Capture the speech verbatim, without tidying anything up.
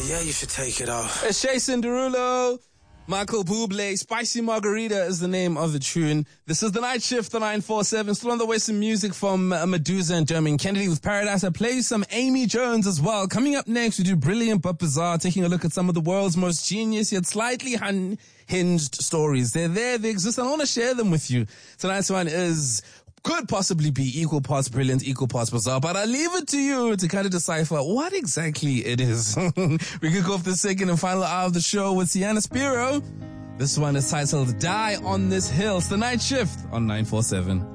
yeah, you should take it off. It's Jason Derulo. Michael Bublé, Spicy Margarita is the name of the tune. This is The Night Shift on nine four seven. Still on the way, some music from uh, Medusa and Jermaine Kennedy with Paradise. I play some Amy Jones as well. Coming up next, we do Brilliant but Bizarre, taking a look at some of the world's most genius yet slightly unhinged stories. They're there, they exist, and I want to share them with you. Tonight's one is... could possibly be equal parts brilliant, equal parts bizarre, but I'll leave it to you to kind of decipher what exactly it is. We kick off the second and final hour of the show with Sienna Spiro. This one is titled Die on This Hill. It's The Night Shift on nine four seven.